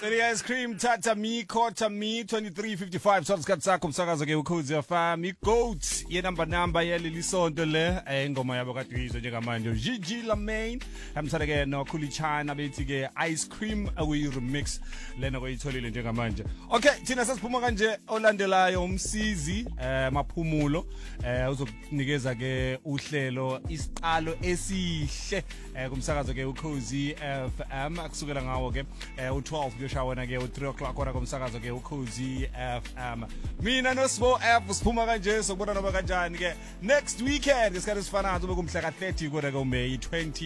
Ice cream Tata Me Kota Me 2355 sosikhathi sakho umsakazo ke ukhozi FM iGoat ye number yaleli sonto le ingoma yabo kade uyizwe njengamanje Gigi Lamaine hamsana ke no Khulichana bethi ke Ice Cream we remix lena koyitholile njengamanje. Okay, thina sasiphuma kanje olandelayo umsizi maphumulo uzokunikeza ke uhlelo isiqalo esihle kumsakazo ke ukhozi FM akusukela ngawo ke u12 kuyoshawana ke u3 o'clock kona kumsakazo ke ukhozi FM. Mina noSbo F siphuma kanje sokubona noba kanjani ke next weekend isikhathi sifanayo kube kumhla ka30 kona ke uMay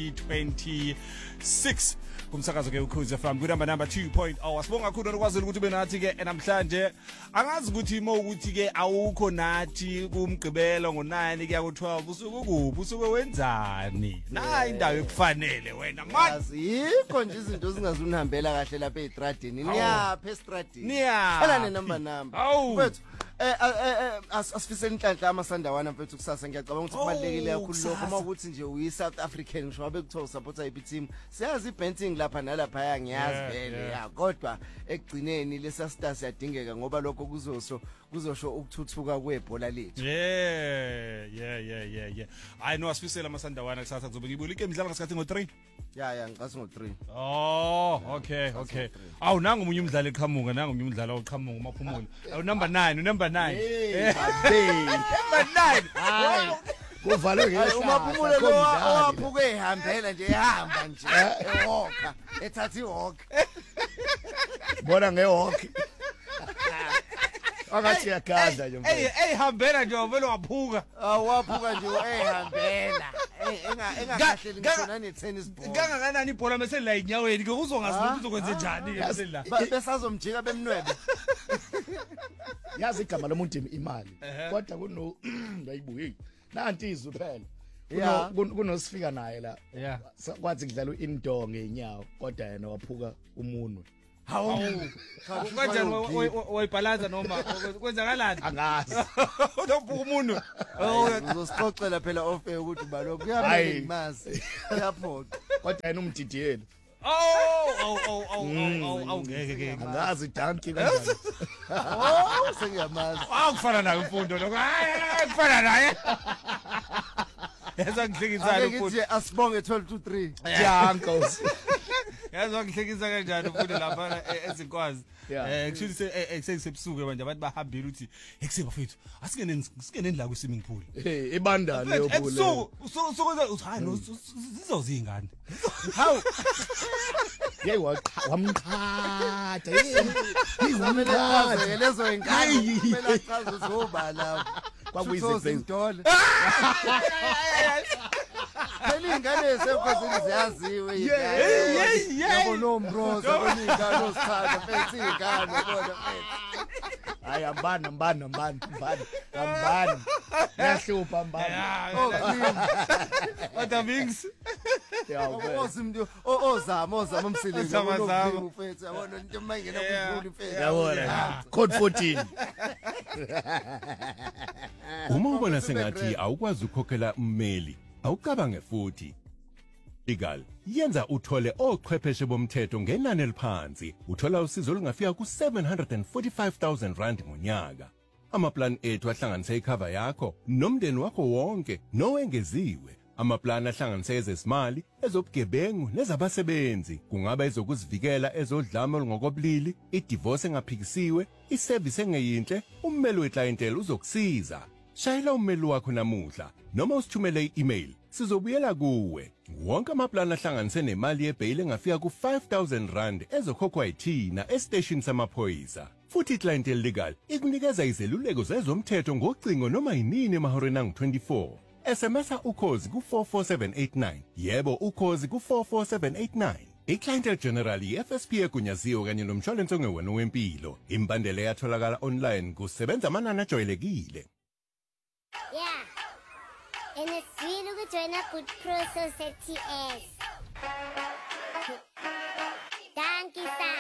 2026 kumsakazo ke ukhozi FM kunamba number 2.0 asibonga kakhulu ukwazela ukuthi ube nathi ke namhlanje angazi ukuthi ukuthi ke awukho nathi kumgqibelo ngo9 kuya ku12 usuke kuphi usuke wenzani na indawo ekufanele wena manje yikho nje izinto zingazunihambela kahle lapha eTradini niyapha eStradini helane number mfethu asifisela inhlanhla amasandawana mfethu kusasa ngiyacabanga ukuthi kubalekile kakhulu lokho uma ukuthi nje uyiSouth African ngisho ngabe kuthiwa supporter IP team siyazi ibenting lapha nalapha ngiyazi vele ya kodwa ekugcineni lesa star siyadingeka ngoba lokho kuzosho ukuthuthuka kwebhola lethu yeah I know asifisela amasandawana kusasa kuzobe ngibulike imidlalo ngasikhathi ngo3 ya ngicase ngo3 oh okay awu nanga umunye umdlalo eqhamuka nanga umunye umdlalo oqhamuka umaphumulo awu number 9 number 9 hayi kuvalwe ngehla umaphumulo lo waphuke ehambela nje ehamba nje ehokha ethatha ihokha bona ngehokha akathi yakadla nje hambela nje vele waphuka waphuka nje ehambela engakahleli ngisho nane tennis ball kangakanani ibhola mase la inyaweni ke uzongazi ukuthi uzokwenza njani ke mase la besazomjika bemnwebe yazi igama lomuntu imali kodwa kuno ngayibuye nanti izwi phela kunosifika naye la kwathi kudlala indoor ngenyawo kodwa yena waphuka umunwe hawu kanjani wayibalanza noma kwenzakalani angazi udophuka umunwe uzosixoxela phela off air ukuthi balokho kuyamele imazi uyaphoqa kodwa yena umdidiyela ngeke angazi danki kanjani sengiyamazi kufana nayo imfundo lokho kufana naye yaza ngihlekisa ukuthi asibonge 12-3 yeah uncles yaza ngihlekisa kanjani ufundi lapha ezikwazi kushuthi esesebusuku manje abantu bahambile uthi ekuseba fethu asingeneni la ku swimming pool ibandana leyo pool usuku hayi no zizozingane hawu wamqhatha yini lezo ingane kumele achaze uzoba lapho kwakuyizidole ingane esephezulu ziyaziwe yabo nombroza ingane osichaza fethu ingane bona fethu hayi ambani yahlupha ambani what means osimntu ozama umsebenzi wabo fethu yabona into mayingena kuphuli fethu yabona code 14 uma ubona sengathi awukwazi ukukhokhela ummeli awucabange futhi Legal yenza uthole ochwepheshe bomthetho ngenani eliphansi uthola usizo olungafika ku745,000 rand ngonyaka amaplan ethu ahlanganisa icover yakho nomndeni wakho wonke nowengeziwe amaplan ahlanganisa ezesimali ezobugebengu nezabasebenzi kungaba ezokuzivikela ezodlame olungokobulili idivorce engaphikisiwe iservice engeyinhle ummeli weclientele uzokusiza shayela ummeli wakho namuhla noma usithumele i-email sizobuyela kuwe wonke amaplan ahlanganise nemali yebail engafika ku5,000 rand ezokhokhwa yithina estation samaphoyisa futhi iClientele Legal ikunikeza izeluleko zezomthetho ngocingo noma yinini emahoreni angu24 SMS ukhozi ku44789 yebo ukhozi ku44789 iClientele General iFSP egunyaziwe kanye nomshwalense ongewena wempilo imbandela yatholakala online kusebenza amanani ajwayelekile yeah and it's really good to good process at TS. Thank you, sir.